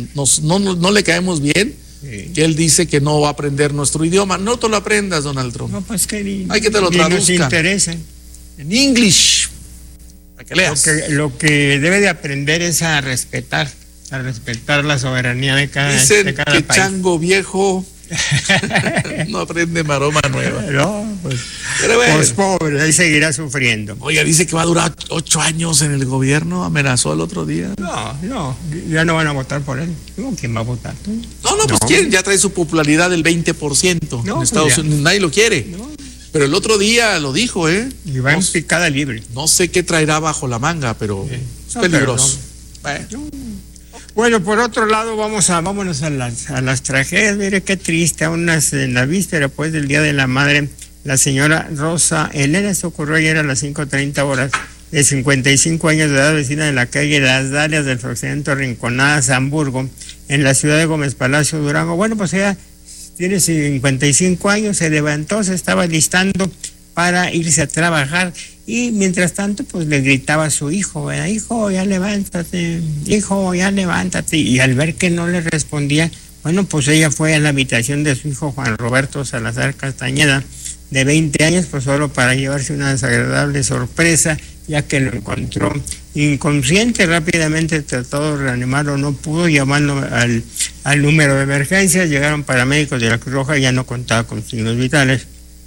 no le caemos bien, que él dice que no va a aprender nuestro idioma. No te lo aprendas, Donald Trump. No, pues que hay que te lo traduzcan. Nos interesa. En English, para que leas. Lo que debe de aprender es a respetar la soberanía de cada país. Dicen que chango viejo no aprende maroma nueva. No, pues, pero bueno, pues pobre, ahí seguirá sufriendo. Oiga, dice que va a durar 8 años en el gobierno, amenazó el otro día. No, ya no van a votar por él. ¿Quién va a votar? Pues quién, ya trae su popularidad del 20% en Estados Unidos, nadie lo quiere. Pero el otro día lo dijo, Y va en picada libre. No sé qué traerá bajo la manga, pero es peligroso. Bueno, por otro lado, vámonos a las tragedias. Mire qué triste, en la víspera pues del Día de la Madre, la señora Rosa Elena, esto ocurrió ayer a las 5:30 horas, de 55 años de edad, vecina de la calle Las Dalias del Fraccionamiento Rinconada, Hamburgo, en la ciudad de Gómez Palacio, Durango. Bueno, pues ella tiene 55 años, se levantó, se estaba listando para irse a trabajar, y mientras tanto pues le gritaba a su hijo, hijo, ya levántate, y al ver que no le respondía, bueno, pues ella fue a la habitación de su hijo Juan Roberto Salazar Castañeda, de 20 años, pues solo para llevarse una desagradable sorpresa, ya que lo encontró inconsciente. Rápidamente trató de reanimarlo, no pudo, llamando al número de emergencias. Llegaron paramédicos de la Cruz Roja, ya no contaba con signos vitales.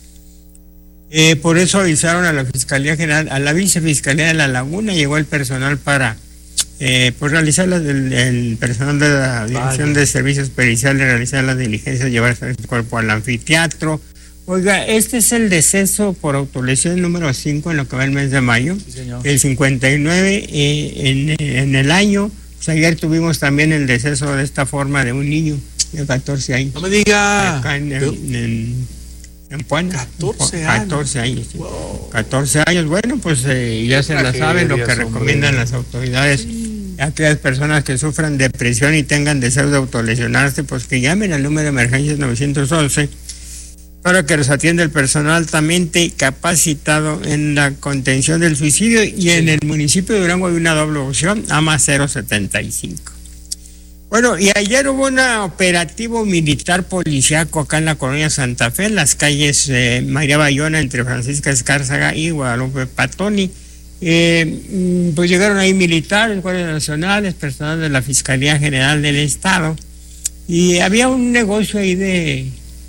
Por eso avisaron a la Fiscalía General, a la Vicefiscalía de La Laguna. Llegó el personal para pues realizar el personal de la Dirección de Servicios Periciales, realizar las diligencias, llevar el cuerpo al anfiteatro. Oiga, este es el deceso por autolesión número 5 en lo que va el mes de mayo. Sí, señor. El 59 en el año. Pues ayer tuvimos también el deceso de esta forma de un niño de 14 años. No me diga. Acá en Puebla. 14 años. Sí. Wow. 14 años. Bueno, pues ya se la saben lo que recomiendan las autoridades. Aquellas personas que sufran depresión y tengan deseos de autolesionarse, pues que llamen al número de emergencias 911 para que los atienda el personal altamente capacitado en la contención del suicidio. Y en el municipio de Durango hay una doble opción, AMA 075. Bueno, y ayer hubo un operativo militar policíaco acá en la colonia Santa Fe, en las calles María Bayona, entre Francisca Escárzaga y Guadalupe Patoni. Pues llegaron ahí militares, guardias nacionales, personal de la Fiscalía General del Estado, y había un negocio ahí de...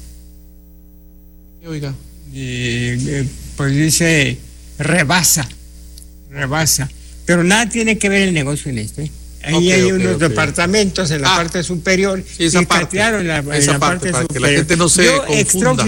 Oiga. Pues dice, rebasa, pero nada tiene que ver el negocio en esto, Ahí hay unos departamentos en la parte superior, y catearon en la para parte superior. Que la gente no se confunda.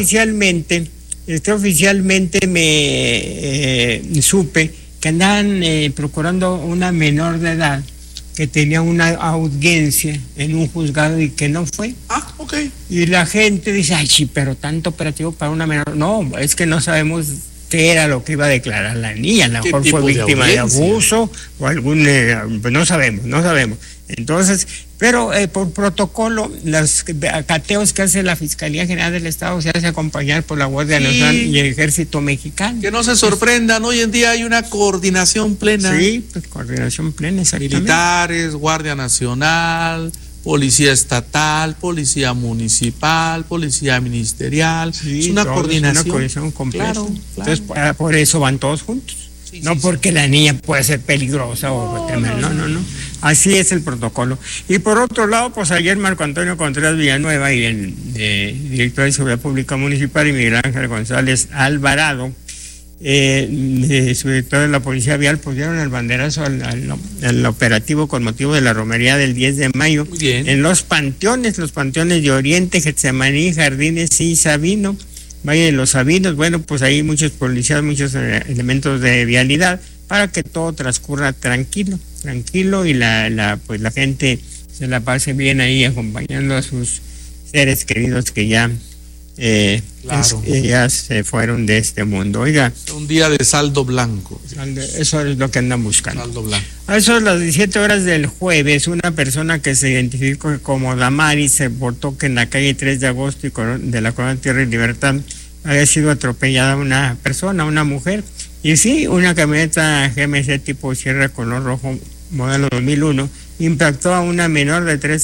Extraoficialmente me supe que andaban procurando una menor de edad que tenía una audiencia en un juzgado y que no fue. Ok. Y la gente dice, ay, sí, pero tanto operativo para una menor. No, es que no sabemos qué era lo que iba a declarar la niña. A lo mejor fue víctima de abuso o algún... no sabemos. Entonces, pero por protocolo, los cateos que hace la Fiscalía General del Estado se hace acompañar por la Guardia Nacional y el Ejército Mexicano. Que no se sorprendan, hoy en día hay una coordinación plena. Sí, pues coordinación plena, exactamente. Militares, Guardia Nacional, Policía Estatal, Policía Municipal, Policía Ministerial. Sí, es una coordinación. Una coordinación completa. Claro. Entonces, por eso van todos juntos. Porque la niña puede ser peligrosa no. Así es el protocolo. Y por otro lado, pues ayer Marco Antonio Contreras Villanueva y el director de Seguridad Pública Municipal y Miguel Ángel González Alvarado, su director de la Policía Vial, pues dieron el banderazo al operativo con motivo de la romería del 10 de mayo. Muy bien. En los panteones de Oriente, Getsemaní, Jardines y Sabino, Valle de los Sabinos. Bueno, pues ahí muchos policías, muchos elementos de vialidad para que todo transcurra tranquilo y la gente se la pase bien ahí acompañando a sus seres queridos que ya ya se fueron de este mundo. Oiga, un día de saldo blanco. Eso es lo que andan buscando. Saldo blanco. A eso, a las 17 horas del jueves, una persona que se identificó como Damaris se reportó que en la calle 3 de agosto de la Colonia Tierra y Libertad había sido atropellada una persona, una mujer. Y sí, una camioneta GMC tipo Sierra color rojo modelo 2001 impactó a una menor de 13